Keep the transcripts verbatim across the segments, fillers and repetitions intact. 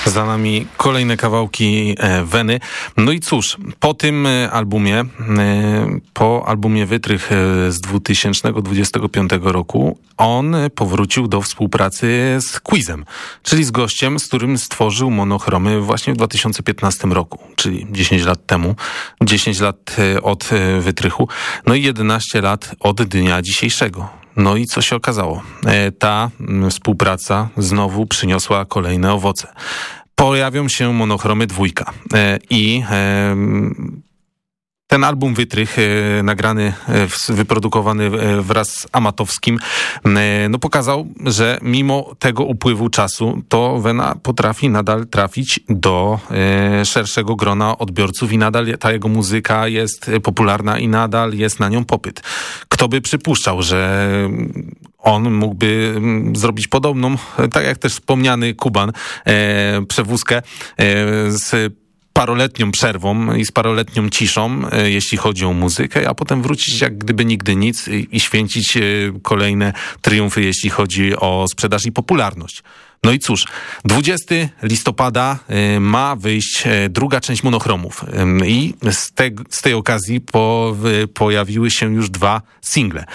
Za nami kolejne kawałki Weny. No i cóż, po tym albumie, po albumie Wytrych z dwa tysiące dwudziestego piątego roku, on powrócił do współpracy z Quizem, czyli z gościem, z którym stworzył Monochromy właśnie w dwa tysiące piętnastym roku, czyli dziesięć lat temu, dziesięć lat od Wytrychu, no i jedenaście lat od dnia dzisiejszego. No i co się okazało? Ta współpraca znowu przyniosła kolejne owoce. Pojawią się Monochromy dwójka i ten album Wytrych, nagrany, wyprodukowany wraz z Amatowskim, no pokazał, że mimo tego upływu czasu, to Wena potrafi nadal trafić do szerszego grona odbiorców i nadal ta jego muzyka jest popularna i nadal jest na nią popyt. Kto by przypuszczał, że on mógłby zrobić podobną, tak jak też wspomniany Kuban, przewózkę z paroletnią przerwą i z paroletnią ciszą, jeśli chodzi o muzykę, a potem wrócić jak gdyby nigdy nic i święcić kolejne triumfy, jeśli chodzi o sprzedaż i popularność. No i cóż, dwudziestego listopada ma wyjść druga część Monochromów i z, te, z tej okazji po, pojawiły się już dwa single.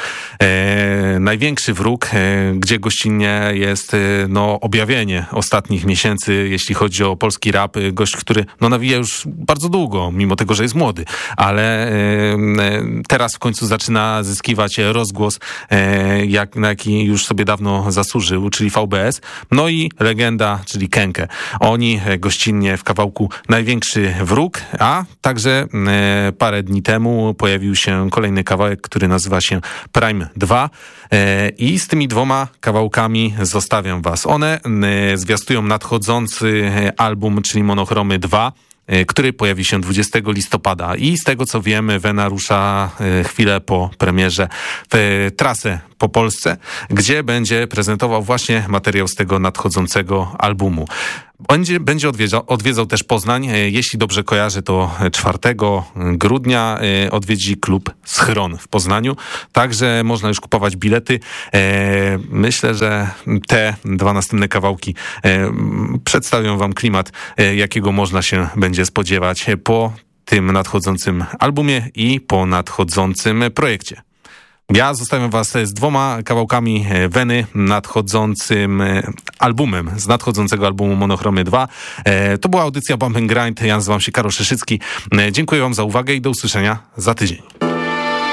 E, Największy wróg, e, gdzie gościnnie jest no, objawienie ostatnich miesięcy, jeśli chodzi o polski rap. Gość, który no, nawija już bardzo długo, mimo tego, że jest młody, ale e, teraz w końcu zaczyna zyskiwać rozgłos, e, jak, na jaki już sobie dawno zasłużył, czyli V B S. No i legenda, czyli Kenke. Oni gościnnie w kawałku Największy Wróg, a także e, parę dni temu pojawił się kolejny kawałek, który nazywa się Prime dwa e, i z tymi dwoma kawałkami zostawiam was. One e, zwiastują nadchodzący album, czyli Monochromy dwa, który pojawi się dwudziestego listopada i z tego co wiemy, Wena rusza chwilę po premierze w trasę po Polsce, gdzie będzie prezentował właśnie materiał z tego nadchodzącego albumu. Będzie, będzie odwiedzał, odwiedzał też Poznań. Jeśli dobrze kojarzę, to czwartego grudnia odwiedzi klub Schron w Poznaniu. Także można już kupować bilety. Myślę, że te dwa następne kawałki przedstawią wam klimat, jakiego można się będzie spodziewać po tym nadchodzącym albumie i po nadchodzącym projekcie. Ja zostawiam was z dwoma kawałkami Weny, nadchodzącym albumem, z nadchodzącego albumu Monochromy dwa. To była audycja Bump and Grind. Ja nazywam się Karol Szyszycki. Dziękuję wam za uwagę i do usłyszenia za tydzień.